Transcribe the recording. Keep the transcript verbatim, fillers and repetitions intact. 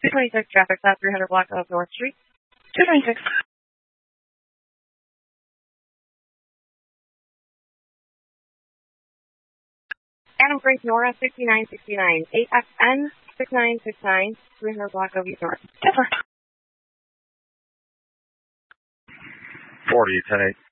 two twenty-six, traffic stop, three hundred block of North Street. two twenty-six. Adam Frank Nora, sixty-nine sixty-nine, eight F N, six nine six nine, three hundred block of East North. Denver. forty, ten eight.